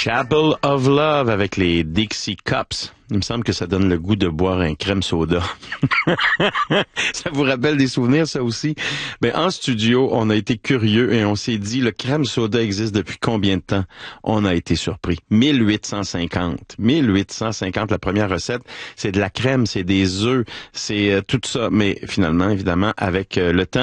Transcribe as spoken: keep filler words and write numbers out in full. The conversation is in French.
Chapel of Love avec les Dixie Cups. Il me semble que ça donne le goût de boire un crème soda. Ça vous rappelle des souvenirs, ça aussi? Ben, en studio, on a été curieux et on s'est dit, le crème soda existe depuis combien de temps? On a été surpris. mille huit cent cinquante. mille huit cent cinquante, la première recette, c'est de la crème, c'est des œufs, c'est euh, tout ça. Mais finalement, évidemment, avec euh, le temps,